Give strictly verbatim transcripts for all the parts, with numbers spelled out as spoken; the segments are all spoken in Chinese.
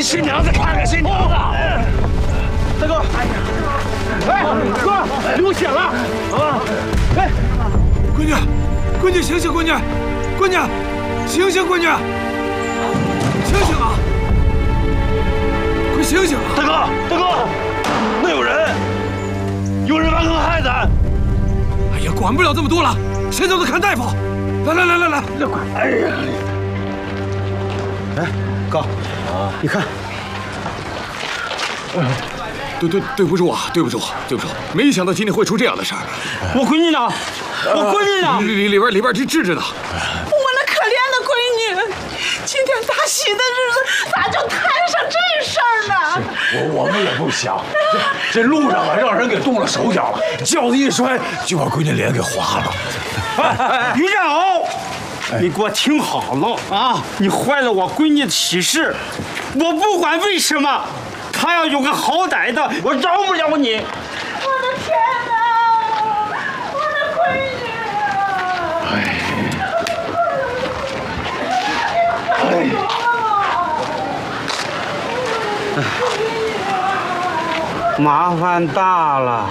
新娘子，看看新娘子。大哥，哎，哥，流血了啊！哎， 闺女，闺女醒醒，闺女，闺女，醒醒，闺女，醒醒啊！快醒醒啊！ 大哥，大哥，那有人，有人顽横害咱。 哎呀，管不了这么多了，先走着看大夫。来来来来来，来快！哎呀， 哎，哥，啊，你看。 对对对不住啊，对不住，对不住，没想到今天会出这样的事儿。 我闺女呢？我闺女呢？ 里里里边里边治治着呢。 我那可怜的闺女，今天大喜的日子，咋就摊上这事儿呢？ 我我们也不想，这这路上啊，让人给动了手脚了，轿子一摔就把闺女脸给划了。 于占鳌，你给我听好了啊！你坏了我闺女的喜事，我不管为什么。 他要有个好歹的，我饶不了你！ 我的天哪，我的闺女啊！哎， 哎，麻烦大了。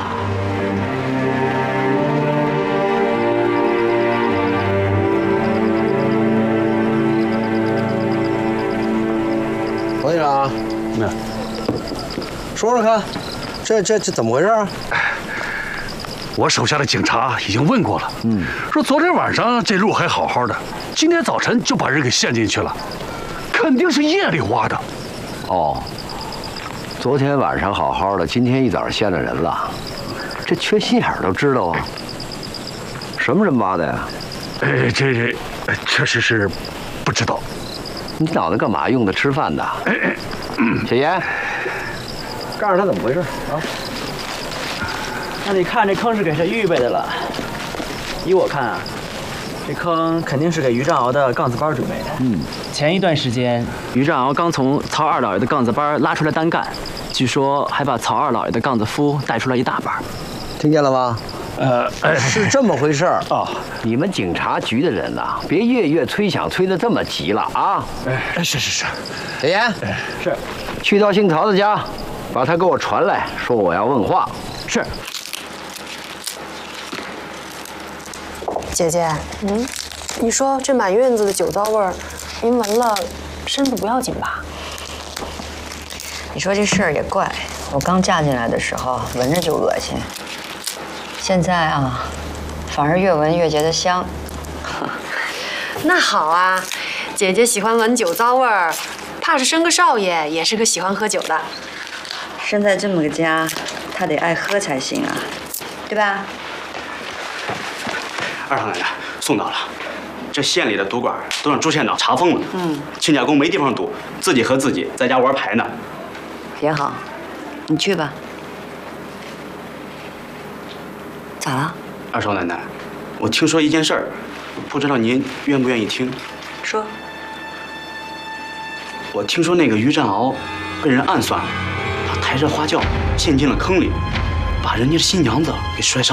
王局长，那。 说说看，这这这怎么回事啊？ 我手下的警察已经问过了，嗯，说昨天晚上这路还好好的，今天早晨就把人给陷进去了，肯定是夜里挖的。 哦，昨天晚上好好的，今天一早陷了人了，这缺心眼都知道啊。什么人挖的呀？ 哎，这确实是不知道。 你脑袋干嘛用的？吃饭的？哎嗯、小严。 告诉他怎么回事啊？ 那你看这坑是给谁预备的了？依我看啊，这坑肯定是给于占鳌的杠子班准备的。嗯，前一段时间，于占鳌刚从曹二老爷的杠子班拉出来单干，据说还把曹二老爷的杠子夫带出来一大半。 听见了吗？ 呃，哎、 是这么回事儿啊。 你们警察局的人呐，别夜夜催响催得这么急了啊！ 哎，是是是。 小严， 是， 去到姓曹的家。 把他给我传来，说我要问话。 是。 姐姐，嗯，你说这满院子的酒糟味儿，您闻了，身子不要紧吧？ 你说这事儿也怪，我刚嫁进来的时候闻着就恶心，现在啊，反而越闻越觉得香。 那好啊，姐姐喜欢闻酒糟味儿，怕是生个少爷也是个喜欢喝酒的。 生在这么个家，他得爱喝才行啊，对吧？ 二少奶奶，送到了。这县里的赌馆都让朱县长查封了。嗯，亲家公没地方赌，自己和自己在家玩牌呢。 也好，你去吧。咋了？ 二少奶奶，我听说一件事儿，不知道您愿不愿意听？ 说。 我听说那个于占鳌被人暗算了。 抬着花轿陷进了坑里，把人家的新娘子给摔伤。